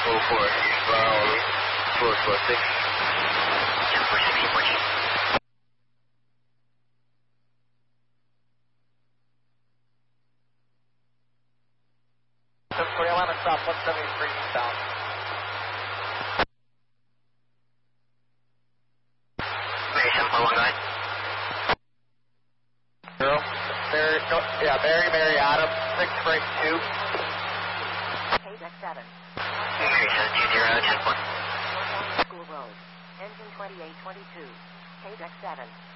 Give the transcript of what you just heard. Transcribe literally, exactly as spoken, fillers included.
oh four, um, four four six. ten four six, eight fourteen. seven forty, Atlanta, stop one seventy-three south. Mary seven four one, go ahead. Zero. Mary, no, yeah, Mary, Mary, Adam, six break two. K seven. Mary seven two zero, ten four. School Road. Engine twenty-eight twenty-two. K seven.